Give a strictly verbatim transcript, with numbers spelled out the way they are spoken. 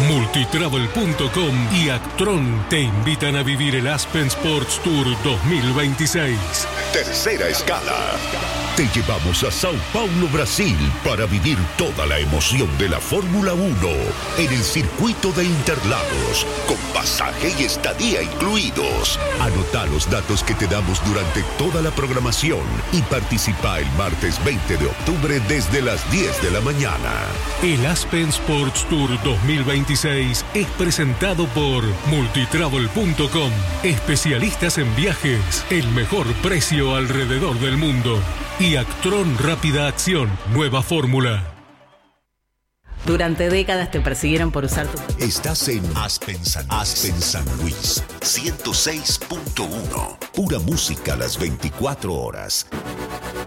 Multitravel punto com y Actron te invitan a vivir el Aspen Sports Tour dos mil veintiséis. Tercera escala. Te llevamos a Sao Paulo, Brasil, para vivir toda la emoción de la Fórmula uno en el circuito de Interlagos, con pasaje y estadía incluidos. Anota los datos que te damos durante toda la programación y participa el martes veinte de octubre desde las diez de la mañana. El Aspen Sports Tour dos mil veintiséis es presentado por Multitravel punto com, especialistas en viajes, el mejor precio alrededor del mundo. Y Actron Rápida Acción, nueva fórmula. Durante décadas te persiguieron por usar tu... Estás en Aspen San, Aspen San Luis, ciento seis punto uno. Pura música a las veinticuatro horas.